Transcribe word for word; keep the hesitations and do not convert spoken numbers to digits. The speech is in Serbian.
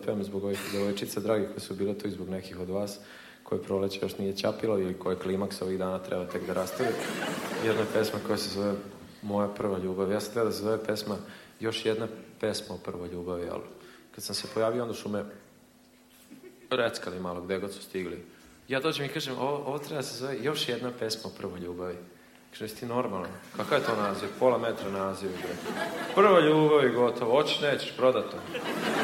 pevam zbog ovih devojčica, dragi, koje su bile tu i zbog nekih od vas, koje proleće još nije čapilo ili koje klimaks ovih dana treba tek da rastavi. Jedna pesma koja se zove Moja prva ljubav. Ja sam treba da se zove pesma Još jedna pesma o prvoj ljubavi, ali kad sam se pojavio, onda su me reckali malo gde god su stigli. Ja dođem i kažem, ovo, ovo treba da se zove Još jedna pesma o prvoj ljubavi. Kažem, jesi ti normalno? Kakav je to naziv? Pola metra naziv. Prva ljubav i gotovo. Hoćeš, nećeš, prodat to.